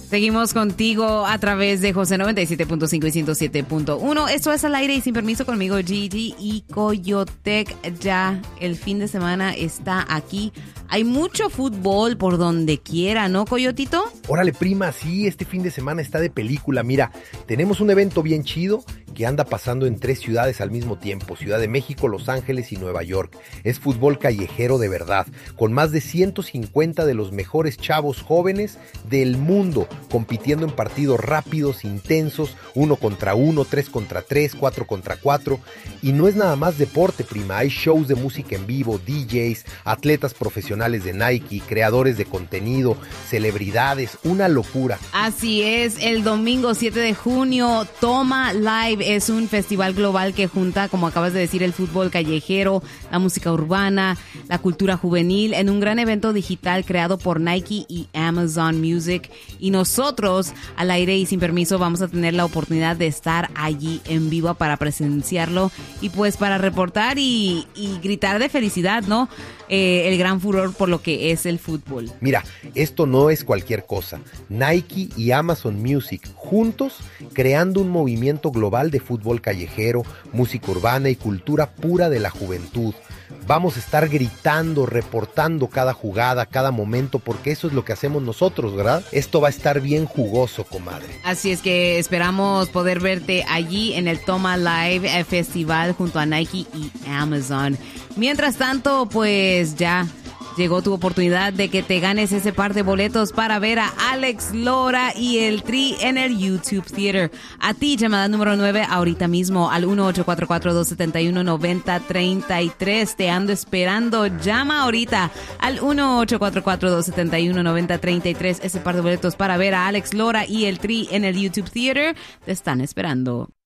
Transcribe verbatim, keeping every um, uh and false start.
Seguimos contigo a través de José noventa y siete punto cinco y ciento siete punto uno. Esto es Al Aire y Sin Permiso conmigo, Gigi y Coyotec. Ya el fin de semana está aquí. Hay mucho fútbol por donde quiera, ¿no, Coyotito? Órale, prima, sí, este fin de semana está de película. Mira, tenemos un evento bien chido que anda pasando en tres ciudades al mismo tiempo. Ciudad de México, Los Ángeles y Nueva York. Es fútbol callejero de verdad, con más de ciento cincuenta de los mejores chavos jóvenes del mundo, compitiendo en partidos rápidos, intensos, uno contra uno, tres contra tres, cuatro contra cuatro. Y no es nada más deporte, prima. Hay shows de música en vivo, D Js, atletas profesionales de Nike, creadores de contenido, celebridades, una locura. Así es, el domingo siete de junio, Toma Live es un festival global que junta, como acabas de decir, el fútbol callejero, la música urbana, la cultura juvenil, en un gran evento digital creado por Nike y Amazon Music. Y nosotros, Al Aire y Sin Permiso, vamos a tener la oportunidad de estar allí en vivo para presenciarlo y pues para reportar y, y gritar de felicidad, ¿no? Eh, el gran furor por lo que es el fútbol. Mira, esto no es cualquier cosa. Nike y Amazon Music juntos creando un movimiento global de fútbol callejero, música urbana y cultura pura de la juventud. Vamos a estar gritando, reportando cada jugada, cada momento, porque eso es lo que hacemos nosotros, ¿verdad? Esto va a estar bien jugoso, comadre. Así es que esperamos poder verte allí en el Toma Live Festival junto a Nike y Amazon. Mientras tanto, pues ya llegó tu oportunidad de que te ganes ese par de boletos para ver a Alex Lora y el Tri en el YouTube Theater. A ti, llamada número nueve, ahorita mismo al uno ocho cuatro cuatro, dos siete uno, nueve cero tres tres. Te ando esperando. Llama ahorita al uno ocho cuatro cuatro, dos siete uno, nueve cero tres tres. Ese par de boletos para ver a Alex Lora y el Tri en el YouTube Theater te están esperando.